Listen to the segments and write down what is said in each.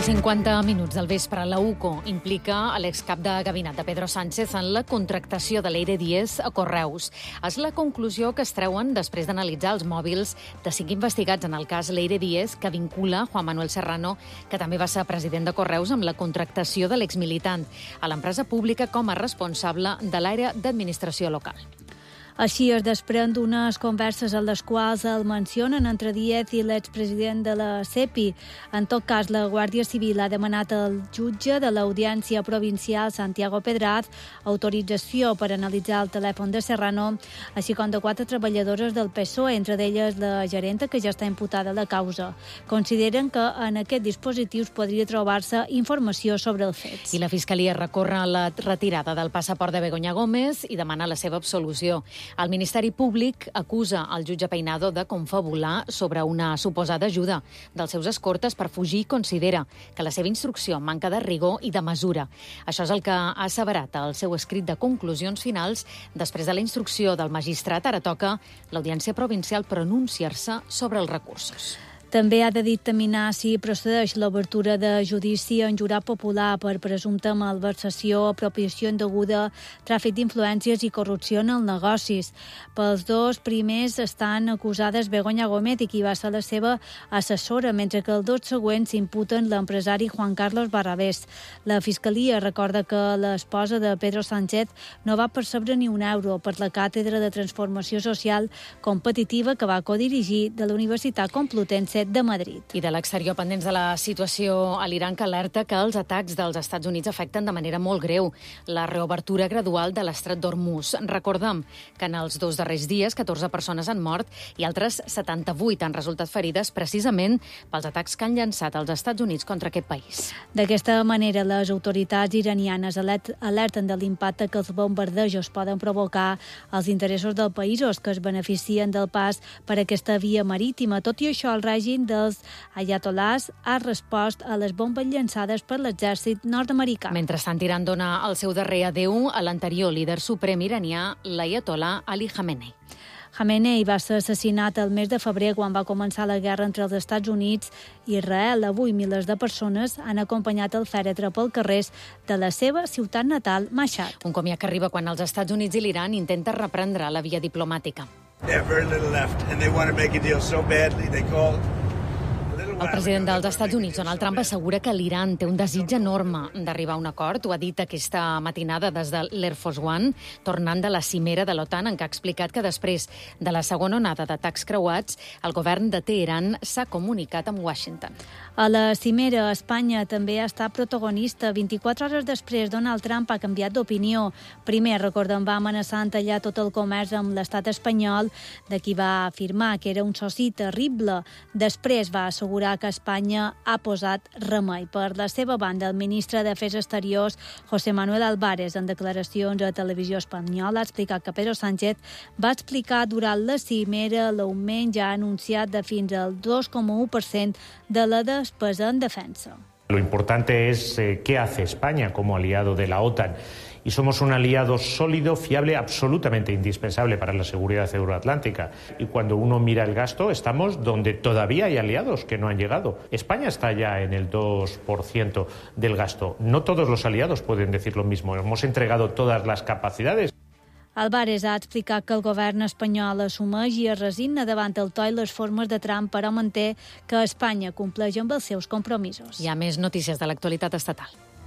2:50 del vespre, la UCO implica l'excap de gabinet de Pedro Sánchez en la contractació de Leire Díez a Correus. És la conclusió que es treuen després d'analitzar els mòbils de 5 investigats en el cas Leire Díez, que vincula Juan Manuel Serrano, que també va ser president de Correus, amb la contractació de l'exmilitant a l'empresa pública com a responsable de l'àrea d'administració local. Així es desprèn d'unes converses en les quals el mencionen entre Díez i l'expresident de la CEPI. En tot cas, la Guàrdia Civil ha demanat al jutge de l'Audiència Provincial, Santiago Pedraz, autorització per analitzar el telèfon de Serrano, així com de 4 treballadores del PSOE, entre elles la gerenta, que ja està imputada a la causa. Consideren que en aquests dispositius podria trobar-se informació sobre els fets. I la Fiscalia recorre la retirada del passaport de Begoña Gómez i demana la seva absolució. El Ministeri Públic acusa el jutge Peinado de confabular sobre una suposada ajuda dels seus escortes per fugir i considera que la seva instrucció manca de rigor i de mesura. Això és el que ha asseverat el seu escrit de conclusions finals després de la instrucció del magistrat. Ara toca l'Audiència Provincial pronunciar-se sobre els recursos. També ha de dictaminar si procedeix l'obertura de judici en jurat popular per presumpte malversació, apropiació indeguda, tràfic d'influències i corrupció en els negocis. Pels dos primers estan acusades Begoña Gómez i qui va ser la seva assessora, mentre que els dos següents s'imputen l'empresari Juan Carlos Barrabés. La Fiscalia recorda que l'esposa de Pedro Sánchez no va percebre ni un euro per la càtedra de Transformació Social Competitiva que va codirigir de la Universitat Complutense de Madrid. I de l'exterior, pendents de la situació a l'Iran, que alerta que els atacs dels Estats Units afecten de manera molt greu la reobertura gradual de l'estret d'Hormuz. Recordem que en els 2 darrers dies 14 persones han mort i altres 78 han resultat ferides precisament pels atacs que han llançat els Estats Units contra aquest país. D'aquesta manera, les autoritats iranianes alerten de l'impacte que els bombardejos poden provocar als interessos dels països que es beneficien del pas per aquesta via marítima. Tot i això, el règim dels ayatolás ha respost a les bombes llançades per l'exèrcit nord-americà. Mentrestant, Iran dona el seu darrer adeu a l'anterior líder suprem iranià, l'ayatolà Ali Khamenei. Khamenei va ser assassinat el mes de febrer quan va començar la guerra entre els Estats Units i Israel. Avui, milers de persones han acompanyat el fèretre pel carrers de la seva ciutat natal, Mashhad. Un comiat que arriba quan els Estats Units i l'Iran intenten reprendre la via diplomàtica. El president dels Estats Units, Donald Trump, assegura que l'Iran té un desig enorme d'arribar a un acord. Ho ha dit aquesta matinada des de l'Air Force One, tornant de la cimera de l'OTAN, en què ha explicat que després de la segona onada d'atacs creuats, el govern de Teheran s'ha comunicat amb Washington. A la cimera, Espanya també ha estat protagonista. 24 hores després, Donald Trump ha canviat d'opinió. Primer, recordem, va amenaçar en tallar tot el comerç amb l'estat espanyol, de qui va afirmar que era un soci terrible. Després va assegurar que Espanya ha posat remei. Per la seva banda, el ministre d'Afers Exteriors, José Manuel Álvarez, en declaracions a Televisió Espanyola, ha explicat que Pedro Sánchez va explicar durant la cimera l'augment ja anunciat de fins al 2,1% de la despesa en defensa. Lo importante es qué hace España como aliado de la OTAN. Y somos un aliado sólido, fiable, absolutamente indispensable para la seguridad euroatlántica. Y cuando uno mira el gasto, estamos donde todavía hay aliados que no han llegado. España está ya en el 2% del gasto. No todos los aliados pueden decir lo mismo. Hemos entregado todas las capacidades. Álvarez ha explicat que el govern espanyol assumeix i es resigna davant el to i les formes de Trump, però manté que Espanya compleix amb els seus compromisos. Hi ha més notícies de l'actualitat estatal.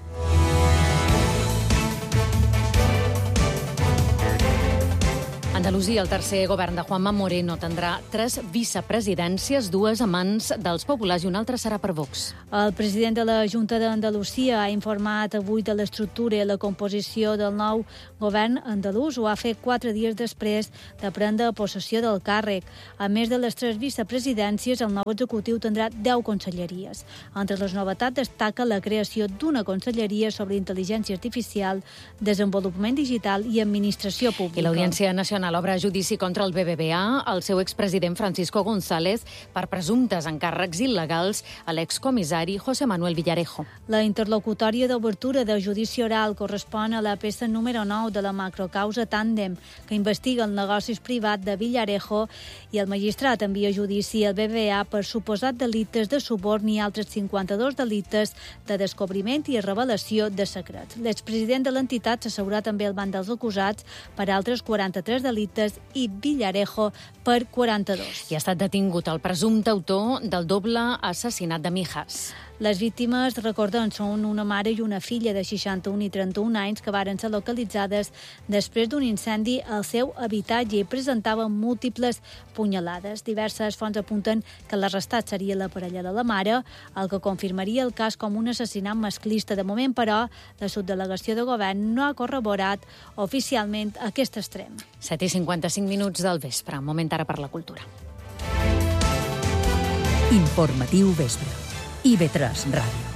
Andalusia, el tercer govern de Juanma Moreno, tindrà 3 vicepresidències, 2 a mans dels populars i una altra serà per Vox. El president de la Junta d'Andalusia ha informat avui de l'estructura i la composició del nou govern andalús. Ho ha fet 4 dies després de prendre possessió del càrrec. A més de les 3 vicepresidències, el nou executiu tindrà 10 conselleries. Entre les novetats destaca la creació d'una conselleria sobre intel·ligència artificial, desenvolupament digital i administració pública. I l'Audiència Nacional l'obre judici contra el BBVA el seu expresident Francisco González per presumptes encàrrecs il·legals a l'excomissari José Manuel Villarejo. La interlocutòria d'obertura de judici oral correspon a la peça número 9 de la macrocausa Tàndem, que investiga el negocis privat de Villarejo, i el magistrat envia a judici al BBVA per suposat delictes de suborn i altres 52 delictes de descobriment i revelació de secrets. L'expresident de l'entitat s'assegurà també el banc dels acusats per altres 43 delictes i Villarejo per 42. I ha estat detingut el presumpte autor del doble assassinat de Mijas. Les víctimes, recordem, són una mare i una filla de 61 i 31 anys que varen ser localitzades després d'un incendi al seu habitatge i presentaven múltiples punyalades. Diverses fonts apunten que l'arrestat seria la parella de la mare, el que confirmaria el cas com un assassinat masclista. De moment, però, la subdelegació de govern no ha corroborat oficialment aquest extrem. 7:55 del vespre. Moment ara per la cultura. Informatiu vespre. IB3 Ràdio.